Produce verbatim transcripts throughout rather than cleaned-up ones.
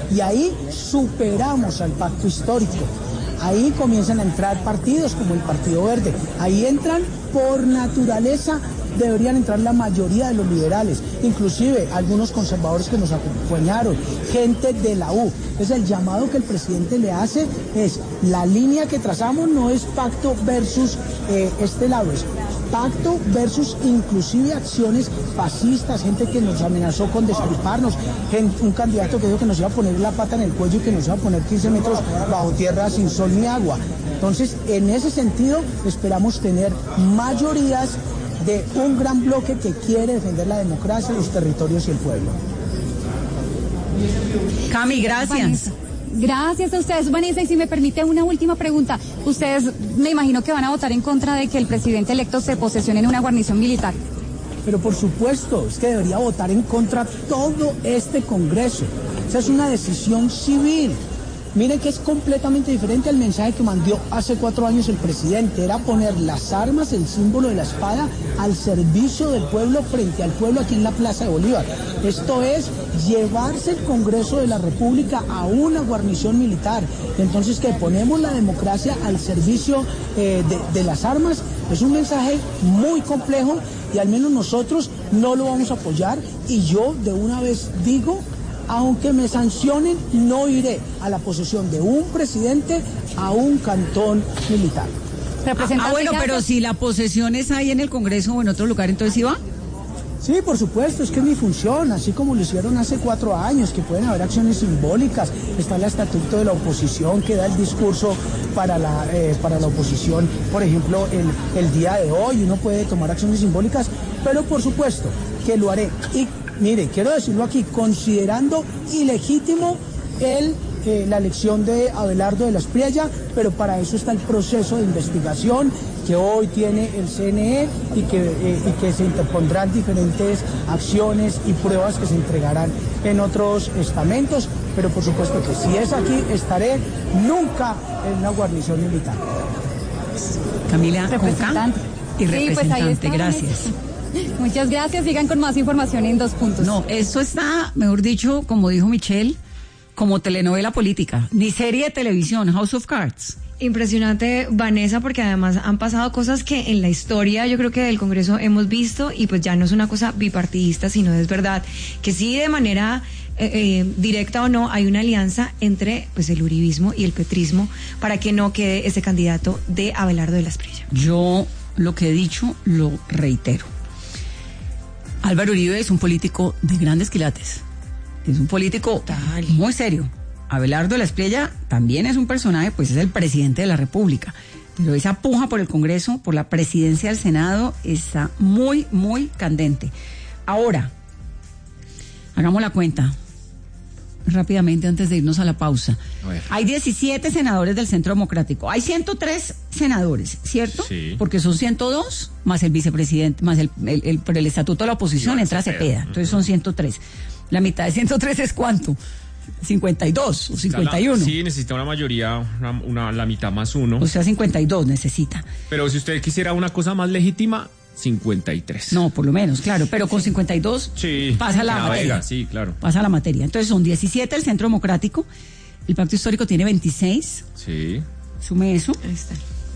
Y ahí superamos al pacto histórico. Ahí comienzan a entrar partidos como el Partido Verde. Ahí entran por naturaleza, deberían entrar la mayoría de los liberales, inclusive algunos conservadores que nos acompañaron, gente de la U. Entonces el llamado que el presidente le hace es, la línea que trazamos no es pacto versus eh, este lado, es pacto versus inclusive acciones fascistas, gente que nos amenazó con destriparnos, gente, un candidato que dijo que nos iba a poner la pata en el cuello y que nos iba a poner quince metros bajo tierra sin sol ni agua. Entonces, en ese sentido, esperamos tener mayorías de un gran bloque que quiere defender la democracia, los territorios y el pueblo. Cami, gracias. Vanessa. Gracias a ustedes, Vanessa, y si me permite una última pregunta. Ustedes me imagino que van a votar en contra de que el presidente electo se posesione en una guarnición militar. Pero por supuesto, es que debería votar en contra todo este Congreso. Esa es una decisión civil. Miren que es completamente diferente al mensaje que mandó hace cuatro años el presidente. Era poner las armas, el símbolo de la espada, al servicio del pueblo, frente al pueblo aquí en la Plaza de Bolívar. Esto es llevarse el Congreso de la República a una guarnición militar. Entonces, que ponemos la democracia al servicio eh, de, de las armas, es un mensaje muy complejo y al menos nosotros no lo vamos a apoyar. Y yo de una vez digo, aunque me sancionen, no iré a la posesión de un presidente a un cantón militar. Ah, bueno, pero si la posesión es ahí en el Congreso o en otro lugar, ¿entonces sí va? Sí, por supuesto, es que es mi función, así como lo hicieron hace cuatro años, que pueden haber acciones simbólicas. Está el estatuto de la oposición que da el discurso para la, eh, para la oposición, por ejemplo, el, el día de hoy, uno puede tomar acciones simbólicas, pero por supuesto que lo haré. Y mire, quiero decirlo aquí, considerando ilegítimo el, eh, la elección de Abelardo de la Espriella, pero para eso está el proceso de investigación que hoy tiene el C N E y que, eh, y que se interpondrán diferentes acciones y pruebas que se entregarán en otros estamentos, pero por supuesto que si es aquí, estaré nunca en una guarnición militar. Camila, representante. Y representante, sí, pues ahí está, gracias. Muchas gracias, sigan con más información en Dos Puntos. No, eso está, mejor dicho, como dijo Michelle, como telenovela política, ni serie de televisión, House of Cards. Impresionante, Vanessa, porque además han pasado cosas que en la historia yo creo que del Congreso hemos visto y pues ya no es una cosa bipartidista, sino es verdad que sí de manera eh, eh, directa o no hay una alianza entre pues el uribismo y el petrismo para que no quede ese candidato de Abelardo de la Espriella. Yo lo que he dicho lo reitero. Álvaro Uribe es un político de grandes quilates, es un político Total. muy serio. Abelardo de la Espriella también es un personaje, pues es el presidente de la República, pero esa puja por el Congreso, por la presidencia del Senado, está muy, muy candente. Ahora, hagamos la cuenta rápidamente antes de irnos a la pausa. A Hay diecisiete senadores del Centro Democrático, hay ciento tres senadores, ¿cierto? Sí. Porque son ciento dos, más el vicepresidente, más el, el, el por el estatuto de la oposición Iván entra Cepeda, Cepeda. Entonces uh-huh. son ciento tres. La mitad de ciento tres es ¿cuánto? cincuenta y dos o cincuenta y uno. Sí, necesita una mayoría, una, una, la mitad más uno. O sea, cincuenta y dos necesita. Pero si usted quisiera una cosa más legítima, cincuenta y tres. No, por lo menos, claro, pero con cincuenta y dos sí, pasa la navega, materia. Sí, claro. Pasa la materia. Entonces son diecisiete el Centro Democrático, el Pacto Histórico tiene veintiséis. Sí. Sume eso. Ahí está.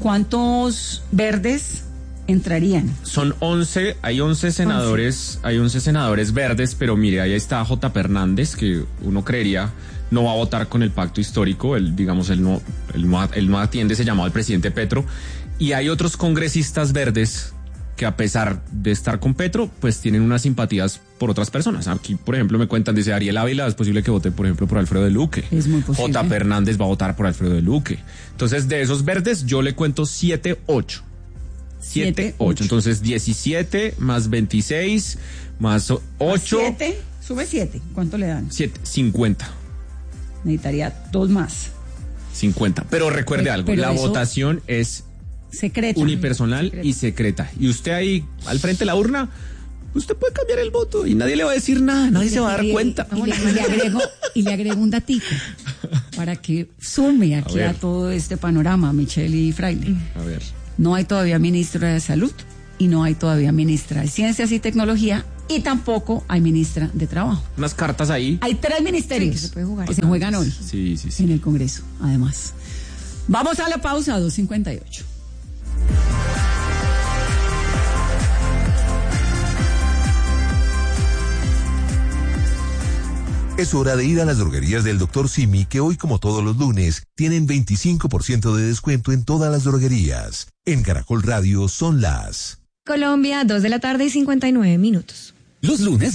¿ ¿Cuántos verdes entrarían? Son once, hay once senadores, once. Hay once senadores verdes, pero mire, ahí está J. Hernández, que uno creería no va a votar con el pacto histórico, él, digamos, él no, él no, él no atiende ese llamado al presidente Petro, y hay otros congresistas verdes que a pesar de estar con Petro, pues tienen unas simpatías por otras personas. Aquí, por ejemplo, me cuentan, dice Ariel Ávila, es posible que vote, por ejemplo, por Alfredo de Luque. Es muy posible. J. Hernández va a votar por Alfredo de Luque. Entonces, de esos verdes, yo le cuento siete, ocho. siete, ocho. Entonces, diecisiete más veintiséis más ocho. siete, sube siete. ¿Cuánto le dan? siete, cincuenta. Necesitaría dos más. cincuenta. Pero recuerde pero, algo, pero la votación es secreta, unipersonal secreta. y secreta. Y usted ahí, al frente de la urna, usted puede cambiar el voto y nadie le va a decir nada, nadie se va a dar y, cuenta. Y le, y le agrego, y le agrego un datico para que sume aquí a, a todo este panorama, Michelle y Fraile. A ver. No hay todavía ministra de Salud y no hay todavía ministra de Ciencias y Tecnología y tampoco hay ministra de Trabajo. Unas cartas ahí. Hay tres ministerios Sí, que se puede jugar. que se juegan hoy Sí, sí, sí. en el Congreso, además. Vamos a la pausa, dos cincuenta y ocho. Es hora de ir a las droguerías del doctor Simi, que hoy, como todos los lunes, tienen veinticinco por ciento de descuento en todas las droguerías. En Caracol Radio son las... Colombia, dos de la tarde y cincuenta y nueve minutos. Los lunes